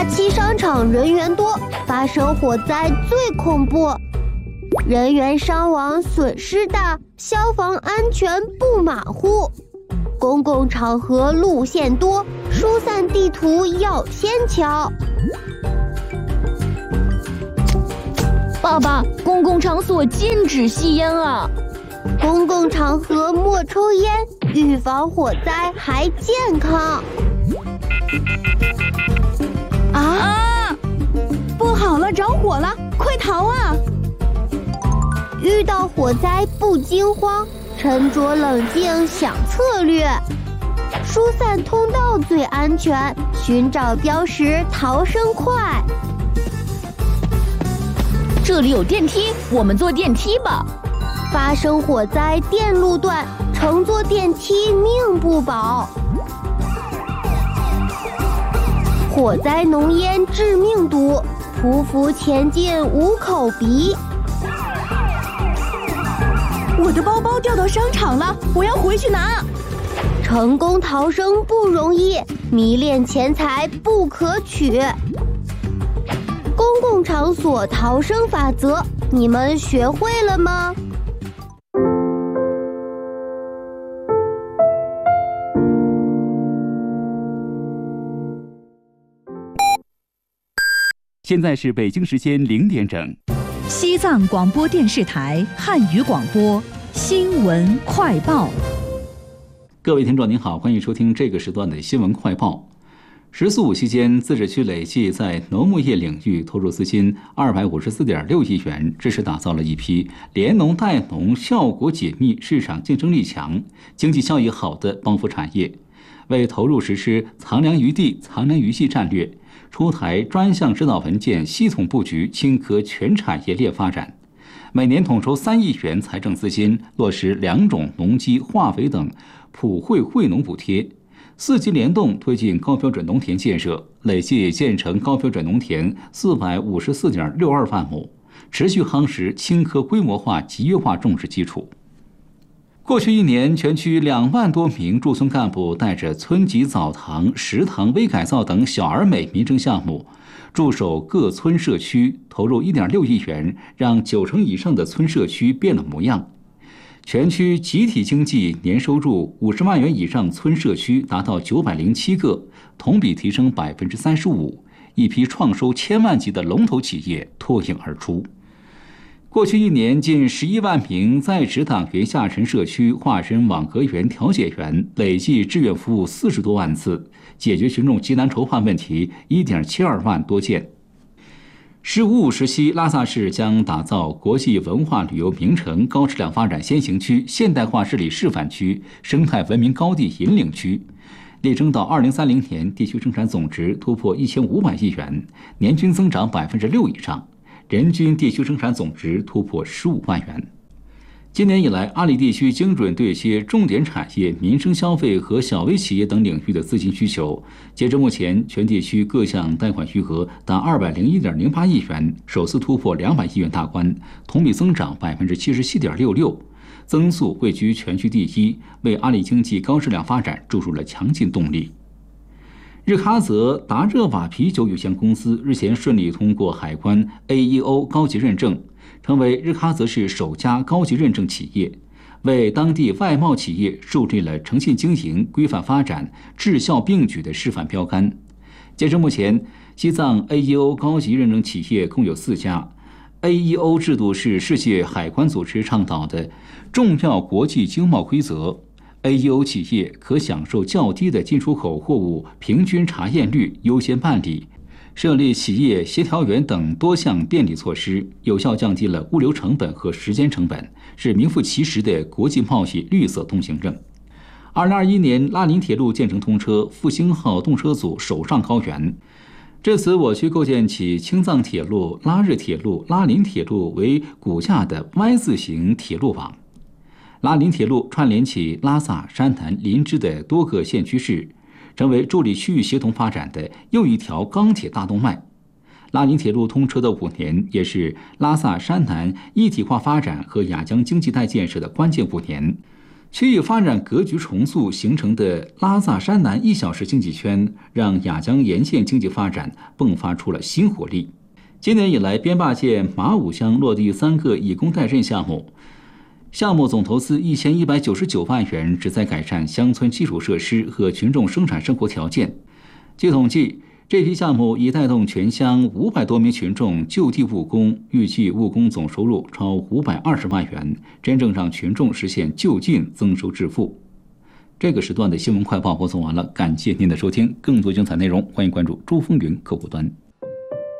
期商场人员多，发生火灾最恐怖，人员伤亡损失大，消防安全不马虎。公共场合路线多，疏散地图要先瞧。 爸爸，公共场所禁止吸烟啊！ 公共场合莫抽烟，预防火灾还健康。 不好了，着火了，快逃啊！ 遇到火灾不惊慌，沉着冷静想策略，疏散通道最安全，寻找标识逃生快。 这里有电梯，我们坐电梯吧。 发生火灾电路断，乘坐电梯命不保。火灾浓烟致命毒，匍匐前进无口鼻。 我的包包掉到商场了，我要回去拿。 成功逃生不容易，迷恋钱财不可取。公共场所逃生法则，你们学会了吗？ 现在是北京时间0点整。 西藏广播电视台汉语广播新闻快报。 各位听众您好，欢迎收听这个时段的新闻快报。十四五期间，自治区累计在农牧业领域投入资金254.6亿元，支持打造了一批联农带农效果紧密、市场竞争力强、经济效益好的帮扶产业，为投入实施藏粮于地、藏粮于细战略，出台专项指导文件，系统布局青稞全产业链发展。每年统筹3亿元财政资金，落实2种农机、化肥等普惠惠农补贴，4级联动推进高标准农田建设，累计建成高标准农田454.62万亩，持续夯实青稞规模化、集约化种植基础。过去1年，全区2万多名驻村干部带着村级澡堂、食堂微改造等小而美民生项目，驻守各村社区，投入1.6亿元，让90%以上的村社区变了模样。全区集体经济年收入50万元以上村社区达到907个，同比提升35%，一批创收1000万级的龙头企业脱颖而出。过去1年，近11万名在职党员下沉社区化身网格员、调解员，累计志愿服务40多万次，解决群众急难愁患问题1.72万多件。15时期，拉萨市将打造国际文化旅游名城、高质量发展先行区、现代化治理示范区、生态文明高地引领区，力争到2030年地区生产总值突破1500亿元，年均增长6%以上，人均地区生产总值突破15万元。今年以来，阿里地区精准对接重点产业、民生消费和小微企业等领域的资金需求。截至目前，全地区各项贷款余额达201.08亿元，首次突破200亿元大关，同比增长77.66%，增速位居全区第一，为阿里经济高质量发展注入了强劲动力。日喀则达热瓦啤酒有限公司日前顺利通过海关 AEO 高级认证，成为日喀则市首家高级认证企业，为当地外贸企业树立了诚信经营、规范发展、质效并举的示范标杆。截至目前，西藏 AEO 高级认证企业共有4家。AEO 制度是世界海关组织倡导的重要国际经贸规则。AEO 企业可享受较低的进出口货物平均查验率、优先办理，设立企业协调员等多项便利措施，有效降低了物流成本和时间成本，是名副其实的国际贸易绿色通行证。2021年，拉林铁路建成通车，复兴号动车组首上高原。至此，我区构建起青藏铁路、拉日铁路、拉林铁路为骨架的 Y 字形铁路网。拉林铁路串联起拉萨、山南、林芝的多个县区市，成为助力区域协同发展的又一条钢铁大动脉。拉林铁路通车的5年，也是拉萨、山南一体化发展和雅江经济带建设的关键5年。 区域发展格局重塑形成的拉萨山南1小时经济圈，让雅江沿线经济发展迸发出了新活力。今年以来，边坝县马武乡落地3个以工代赈项目，项目总投资1199万元，旨在改善乡村基础设施和群众生产生活条件。据统计，这批项目已带动全乡500多名群众就地务工，预计务工总收入超520万元，真正让群众实现就近增收致富。这个时段的新闻快报播送完了，感谢您的收听。更多精彩内容，欢迎关注珠峰云客户端。